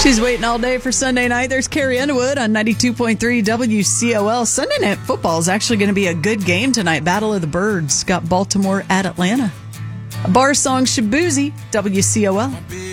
She's waiting all day for Sunday night. There's Carrie Underwood on 92.3 WCOL. Sunday Night Football is actually going to be a good game tonight. Battle of the Birds got Baltimore at Atlanta. A bar song, Shaboozey, WCOL.